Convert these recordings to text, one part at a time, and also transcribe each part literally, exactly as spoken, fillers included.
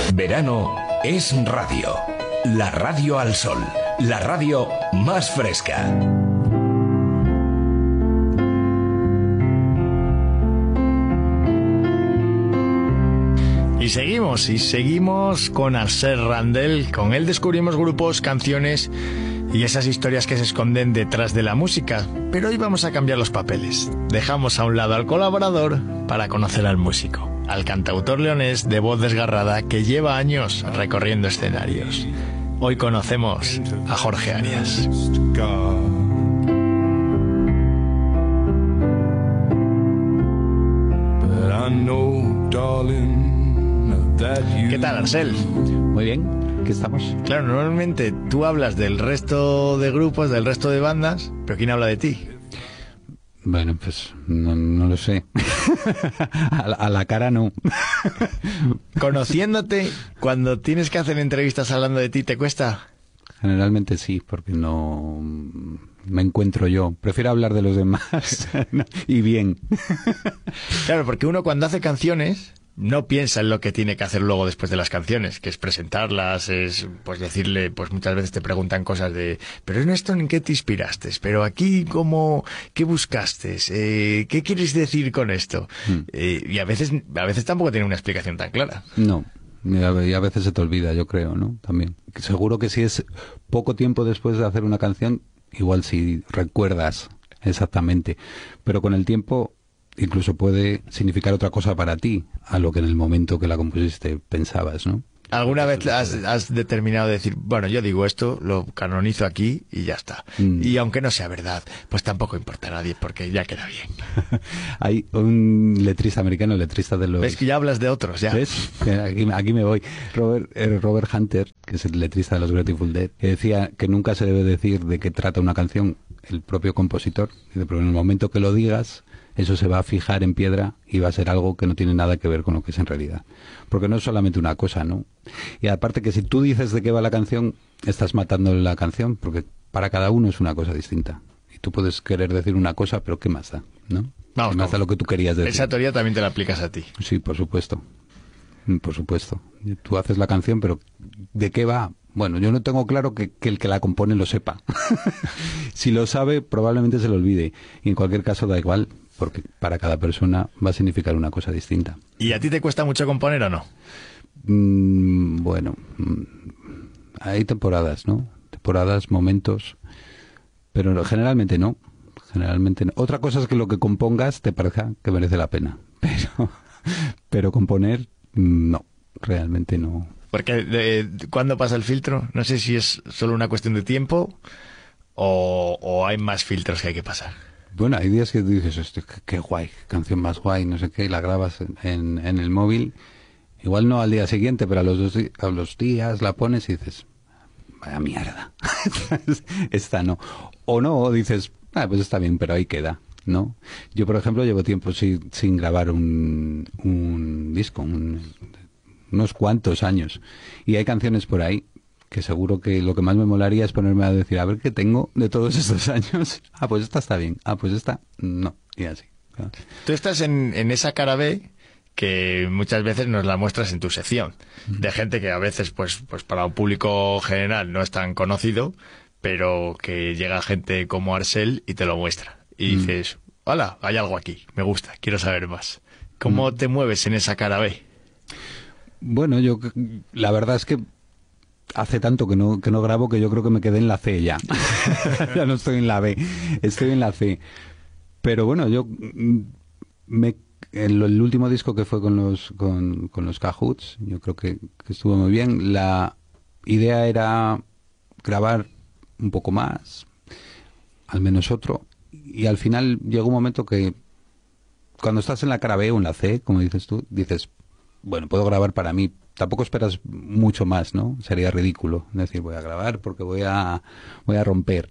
Verano es radio. La radio al sol. La radio más fresca. Y seguimos, y seguimos con Arcel Randell. Con él descubrimos grupos, canciones y esas historias que se esconden detrás de la música. Pero hoy vamos a cambiar los papeles. Dejamos a un lado al colaborador para conocer al músico, al cantautor leonés de voz desgarrada que lleva años recorriendo escenarios. Hoy conocemos a Jorge Arias. ¿Qué tal, Arcel? Muy bien, aquí estamos. Claro, normalmente tú hablas del resto de grupos, del resto de bandas, pero ¿quién habla de ti? Bueno, pues no, no lo sé. a, la, a la cara no. Conociéndote, cuando tienes que hacer entrevistas hablando de ti, ¿te cuesta? Generalmente sí, porque no me encuentro yo. Prefiero hablar de los demás y bien. Claro, porque uno cuando hace canciones no piensa en lo que tiene que hacer luego después de las canciones, que es presentarlas, es pues decirle, pues muchas veces te preguntan cosas de, pero en esto ¿en qué te inspiraste? Pero aquí ¿cómo, qué buscaste? Eh, ¿Qué quieres decir con esto? Mm. Eh, y a veces, a veces tampoco tiene una explicación tan clara. No. Y a veces se te olvida, yo creo, ¿no? También. Seguro que si es poco tiempo después de hacer una canción, igual si recuerdas exactamente. Pero con el tiempo incluso puede significar otra cosa para ti a lo que en el momento que la compusiste pensabas, ¿no? ¿Alguna vez has, has determinado de decir, bueno, yo digo esto, lo canonizo aquí y ya está? Mm. Y aunque no sea verdad, pues tampoco importa a nadie porque ya queda bien. Hay un letrista americano, letrista de los... ¿Ves que ya hablas de otros? Ya. ¿Ves? Aquí, aquí me voy. Robert, eh, Robert Hunter, que es el letrista de los Grateful Dead, que decía que nunca se debe decir de qué trata una canción el propio compositor, pero en el momento que lo digas, eso se va a fijar en piedra y va a ser algo que no tiene nada que ver con lo que es en realidad. Porque no es solamente una cosa, ¿no? Y aparte que si tú dices de qué va la canción, estás matando la canción, porque para cada uno es una cosa distinta. Y tú puedes querer decir una cosa, pero ¿qué más da? ¿No? Vamos, ¿Qué más da lo que tú querías decir? Esa teoría también te la aplicas a ti. Sí, por supuesto. Por supuesto. Tú haces la canción, pero ¿de qué va? Bueno, yo no tengo claro que, que el que la compone lo sepa. Si lo sabe, probablemente se lo olvide. Y en cualquier caso da igual, porque para cada persona va a significar una cosa distinta. ¿Y a ti te cuesta mucho componer o no? Mm, bueno, mm, hay temporadas, ¿no? Temporadas, momentos, pero generalmente no. Generalmente no. Otra cosa es que lo que compongas te parezca que merece la pena, pero, pero componer, no, realmente no. Porque eh, ¿cuándo pasa el filtro? No sé si es solo una cuestión de tiempo o, o hay más filtros que hay que pasar. Bueno, hay días que dices, qué, qué guay, qué canción más guay, no sé qué, y la grabas en, en el móvil. Igual no al día siguiente, pero a los, dos, a los días la pones y dices, vaya mierda, esta no. O no, o dices, ah, pues está bien, pero ahí queda, ¿no? Yo, por ejemplo, llevo tiempo sin, sin grabar un, un disco, un, unos cuantos años. Y hay canciones por ahí que seguro que lo que más me molaría es ponerme a decir, a ver qué tengo de todos estos años. Ah, pues esta está bien. Ah, pues esta, no. Y así. Claro. Tú estás en, en esa cara B que muchas veces nos la muestras en tu sección. De gente que a veces, pues, pues para un público general no es tan conocido, pero que llega gente como Arcel y te lo muestra. Y mm. dices, hola, hay algo aquí, me gusta, quiero saber más. ¿Cómo mm. te mueves en esa cara B? Bueno, yo la verdad es que hace tanto que no que no grabo que yo creo que me quedé en la C ya. Ya no estoy en la B, estoy en la C. Pero bueno, yo me el, el último disco que fue con los con, con los Cahoots, yo creo que, que estuvo muy bien. La idea era grabar un poco más, al menos otro, y al final llegó un momento que cuando estás en la cara B o en la C, como dices tú, dices, bueno, puedo grabar para mí. Tampoco esperas mucho más, ¿no? Sería ridículo decir, voy a grabar porque voy a voy a romper.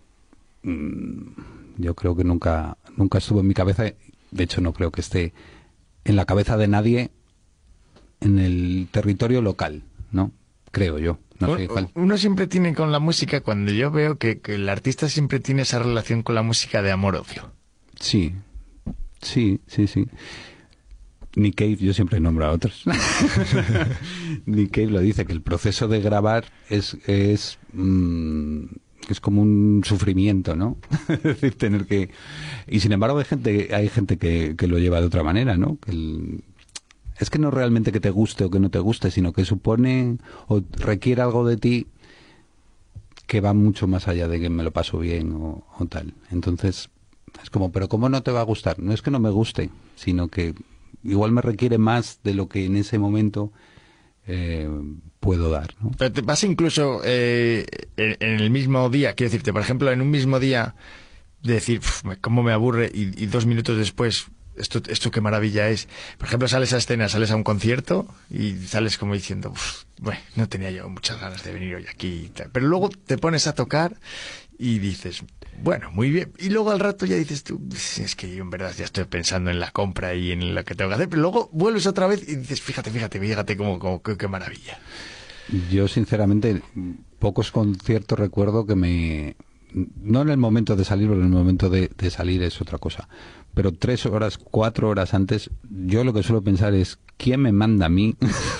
Yo creo que nunca nunca estuvo en mi cabeza. De hecho, no creo que esté en la cabeza de nadie en el territorio local, ¿no? Creo yo. No sé, ¿cuál? Uno siempre tiene con la música, cuando yo veo que, que el artista siempre tiene esa relación con la música de amor-odio. Sí, sí, sí, sí. Nick Cave, yo siempre nombro a otros. Nick Cave lo dice, que el proceso de grabar es es, mmm, es como un sufrimiento, ¿no? Es decir, tener que... Y sin embargo hay gente hay gente que, que lo lleva de otra manera, ¿no? Que el... Es que no realmente que te guste o que no te guste, sino que supone o requiere algo de ti que va mucho más allá de que me lo paso bien o, o tal. Entonces, es como, pero ¿cómo no te va a gustar? No es que no me guste, sino que igual me requiere más de lo que en ese momento eh, puedo dar, ¿no? Pero te pasa incluso eh, en, en el mismo día, quiero decirte, por ejemplo, en un mismo día, de decir, cómo me aburre, y, y dos minutos después, esto, esto qué maravilla es. Por ejemplo, sales a escena, sales a un concierto y sales como diciendo, bueno, no tenía yo muchas ganas de venir hoy aquí y tal. Pero luego te pones a tocar y dices, bueno, muy bien. Y luego al rato ya dices tú, es que yo en verdad ya estoy pensando en la compra y en lo que tengo que hacer. Pero luego vuelves otra vez y dices, fíjate, fíjate, fíjate cómo, cómo qué, qué maravilla. Yo, sinceramente, pocos conciertos recuerdo que me... No en el momento de salir, pero en el momento de, de salir es otra cosa. Pero tres horas, cuatro horas antes, yo lo que suelo pensar es, ¿quién me manda a mí?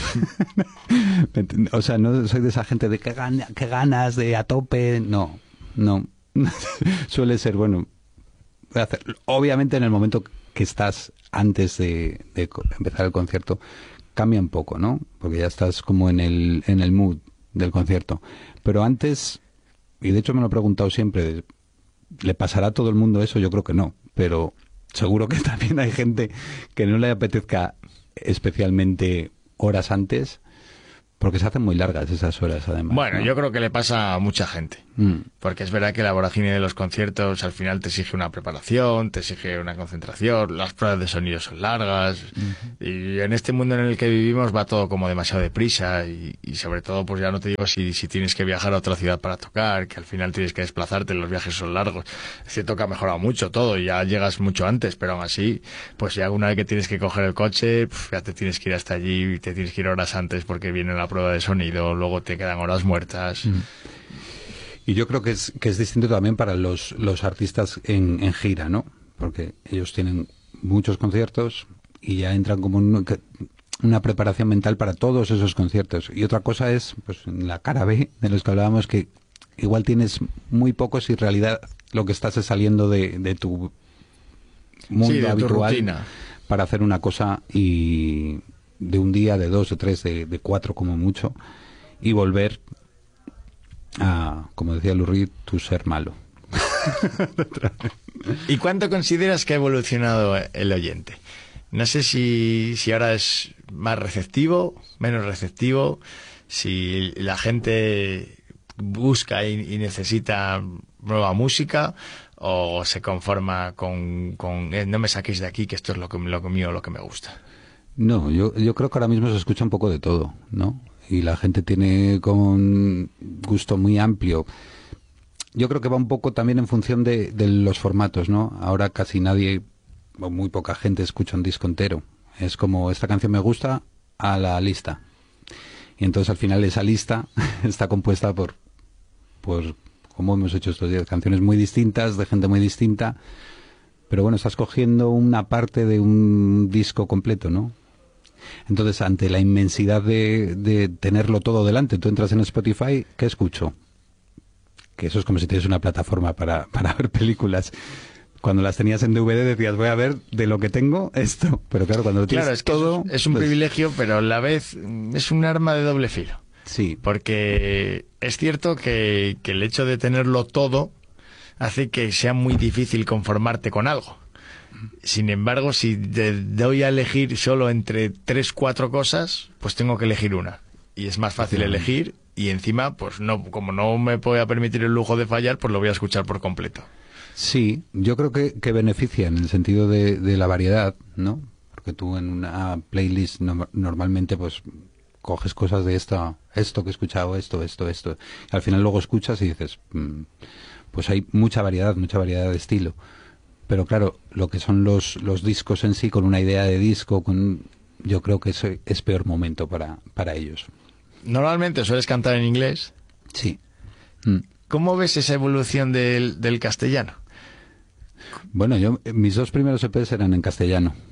O sea, no soy de esa gente de que, gana, que ganas, de a tope. No, no. Suele ser, bueno, voy a hacer. Obviamente en el momento que estás antes de, de empezar el concierto, cambia un poco, ¿no? Porque ya estás como en el, en el mood del concierto. Pero antes... Y de hecho me lo he preguntado siempre, ¿le pasará a todo el mundo eso? Yo creo que no, pero seguro que también hay gente que no le apetezca especialmente horas antes, porque se hacen muy largas esas horas además. Bueno, ¿no? Yo creo que le pasa a mucha gente, mm. porque es verdad que la vorágine de los conciertos al final te exige una preparación, te exige una concentración, las pruebas de sonido son largas, uh-huh. y en este mundo en el que vivimos va todo como demasiado deprisa, y, y sobre todo pues ya no te digo si, si tienes que viajar a otra ciudad para tocar, que al final tienes que desplazarte, los viajes son largos, es cierto que ha mejorado mucho todo, y ya llegas mucho antes, pero aún así, pues ya una vez que tienes que coger el coche, pf, ya te tienes que ir hasta allí, y te tienes que ir horas antes porque viene la prueba de sonido, luego te quedan horas muertas. Mm. Y yo creo que es que es distinto también para los, los artistas en, en gira, ¿no? Porque ellos tienen muchos conciertos y ya entran como en una preparación mental para todos esos conciertos. Y otra cosa es, pues, en la cara B de los que hablábamos, que igual tienes muy pocos y en realidad lo que estás es saliendo de, de tu mundo sí, de habitual tu para hacer una cosa y de un día, de dos, de tres, de, de cuatro como mucho, y volver a, como decía Lou Reed, tu ser malo. ¿Y cuánto consideras que ha evolucionado el oyente? No sé si, si ahora es más receptivo, menos receptivo, si la gente busca y, y necesita nueva música, o se conforma con, con eh, no me saquéis de aquí, que esto es lo que, lo que mío, lo que me gusta. No, yo, yo creo que ahora mismo se escucha un poco de todo, ¿no? Y la gente tiene como un gusto muy amplio. Yo creo que va un poco también en función de, de los formatos, ¿no? Ahora casi nadie, o muy poca gente, escucha un disco entero. Es como, esta canción me gusta, a la lista. Y entonces al final esa lista está compuesta por, por, como hemos hecho estos días, canciones muy distintas, de gente muy distinta. Pero bueno, estás cogiendo una parte de un disco completo, ¿no? Entonces, ante la inmensidad de, de tenerlo todo delante, tú entras en Spotify, ¿qué escucho? Que eso es como si tienes una plataforma para, para ver películas. Cuando las tenías en D V D decías, voy a ver de lo que tengo esto. Pero claro, cuando lo tienes claro, es que todo... Es, es un pues... privilegio, pero a la vez es un arma de doble filo. Sí. Porque es cierto que, que el hecho de tenerlo todo hace que sea muy difícil conformarte con algo. Sin embargo, si te doy a elegir solo entre tres, cuatro cosas, pues tengo que elegir una. Y es más fácil elegir, y encima, pues no, como no me voy a permitir el lujo de fallar, pues lo voy a escuchar por completo. Sí, yo creo que, que beneficia en el sentido de, de la variedad, ¿no? Porque tú en una playlist no, normalmente pues coges cosas de esta, esto que he escuchado, esto, esto, esto. Y al final luego escuchas y dices, mmm, pues hay mucha variedad, mucha variedad de estilo. Pero claro, lo que son los, los discos en sí, con una idea de disco, con, yo creo que es, es peor momento para, para ellos. Normalmente sueles cantar en inglés. Sí. Mm. ¿Cómo ves esa evolución del, del castellano? Bueno, yo mis dos primeros E Pes eran en castellano.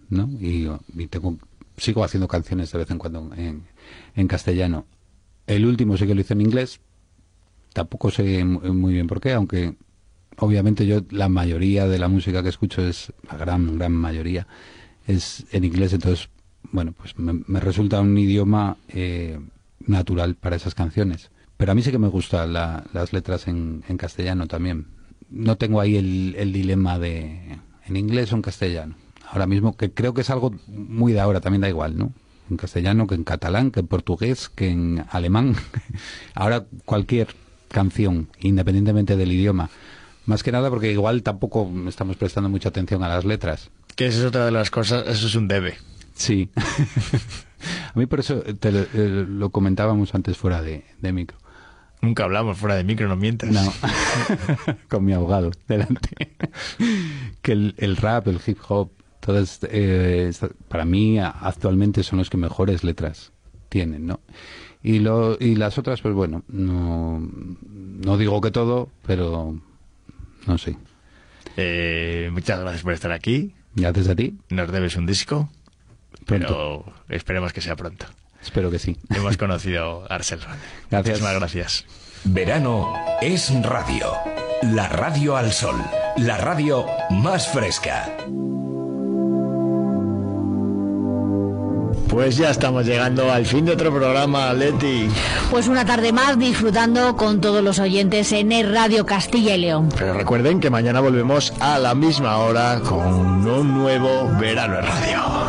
¿no? Y, y tengo, sigo haciendo canciones de vez en cuando en, en castellano. El último sí que lo hice en inglés. Tampoco sé muy bien por qué, aunque obviamente yo la mayoría de la música que escucho es, la gran, gran mayoría, es en inglés, entonces, bueno, pues me, me resulta un idioma eh, natural para esas canciones. Pero a mí sí que me gustan la, las letras en, en castellano también. No tengo ahí el, el dilema de en inglés o en castellano. Ahora mismo, que creo que es algo muy de ahora, también da igual, ¿no? En castellano, que en catalán, que en portugués, que en alemán. Ahora cualquier canción, independientemente del idioma. Más que nada porque igual tampoco estamos prestando mucha atención a las letras. Que esa es otra de las cosas, eso es un debe. Sí. A mí por eso te lo, eh, lo comentábamos antes fuera de, de micro. Nunca hablamos fuera de micro, no mientas. No, con mi abogado delante. Que el, el rap, el hip hop, todas, eh, para mí actualmente son los que mejores letras tienen, ¿no? Y, lo, y las otras, pues bueno, no, no digo que todo, pero no sé. Eh, muchas gracias por estar aquí. Gracias a ti. Nos debes un disco, Pronto. pero esperemos que sea pronto. Espero que sí. Hemos conocido a Arsèle Randel. Gracias. Muchísimas gracias. Verano es radio. La radio al sol. La radio más fresca. Pues ya estamos llegando al fin de otro programa, Leti. Pues una tarde más disfrutando con todos los oyentes en el Radio Castilla y León. Pero recuerden que mañana volvemos a la misma hora con un nuevo Verano en Radio.